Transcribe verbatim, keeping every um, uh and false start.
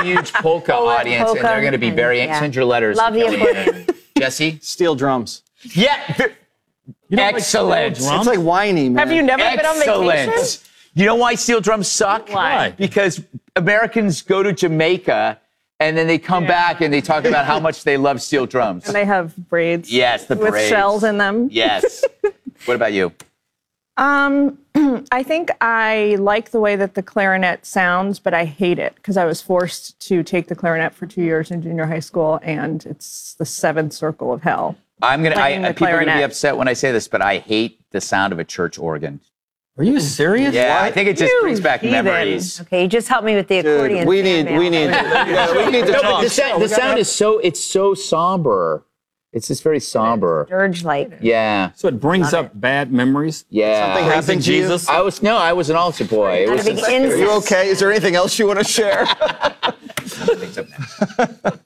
a huge polka Polka, audience, polka, and they're going to be and- very. yeah. Send your letters. Love to the Kelly accordion. Hanna. Jesse? Steel drums. Yeah. You don't like Excellent. steel drums? It's like whiny, man. Have you never been on vacation? Excellent. You know why steel drums suck? Why? Because Americans go to Jamaica and then they come Yeah. back and they talk about how much they love steel drums. And they have braids. Yes, the with braids. shells in them. Yes. What about you? Um, I think I like the way that the clarinet sounds, but I hate it because I was forced to take the clarinet for two years in junior high school, and it's the seventh circle of hell. I'm gonna. I, Playing the people are gonna be clarinet. upset when I say this, but I hate the sound of a church organ. Are you serious? Yeah, I think it just You brings back heathen. memories. Okay, you just helped me with the accordion. Dude, we need, fan we mail. need, yeah, we need to No, but talk. the sound, the sound is so. It's so somber. It's just very somber. Dirge-like. Yeah. So it brings up bad memories? Yeah. Something happened Praising to you? Jesus? I was no. I was an altar boy. It Not was a big just- Are you incest. okay? Is there anything else you want to share? Things up next.